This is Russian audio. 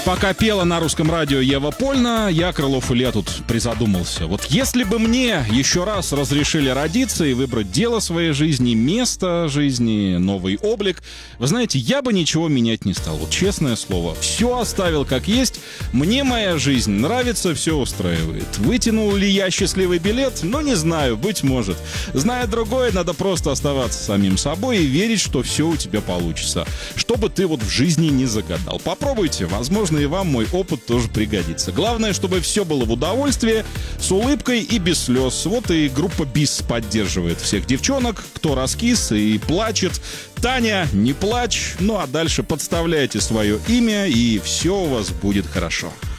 Пока пела на русском радио Ева Польна, я, Крылов Илья, тут призадумался. Вот если бы мне еще раз разрешили родиться и выбрать дело своей жизни, место жизни, новый облик, вы знаете, я бы ничего менять не стал. Вот честное слово, все оставил как есть. Мне моя жизнь нравится, все устраивает. Вытянул ли я счастливый билет? Ну, не знаю, быть может. Зная другое, надо просто оставаться самим собой и верить, что все у тебя получится. Что бы ты вот в жизни не загадал. Попробуйте, возможно, и вам мой опыт тоже пригодится. Главное, чтобы все было в удовольствие, с улыбкой и без слез. Вот и группа БИС поддерживает всех девчонок, кто раскис и плачет. Таня, не плачь. Ну а дальше подставляйте свое имя, и все у вас будет хорошо.